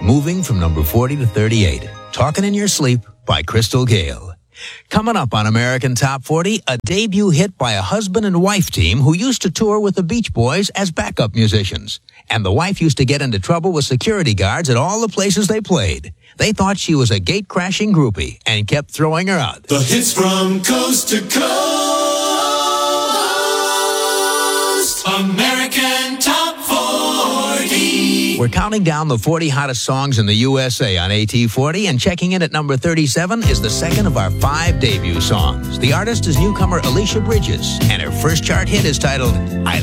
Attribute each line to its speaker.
Speaker 1: moving from number 40 to 38. Talking in Your Sleep by Crystal Gale. Coming up on American Top 40, a debut hit by a husband and wife team who used to tour with the Beach Boys as backup musicians. And the wife used to get into trouble with security guards at all the places they played. They thought she was a gate-crashing groupie and kept throwing her out.
Speaker 2: The hits from coast to coast. American Top 40.
Speaker 1: We're counting down the 40 hottest songs in the USA on AT40, and checking in at number 37 is the second of our 5 debut songs. The artist is newcomer Alicia Bridges, and her first chart hit is titled I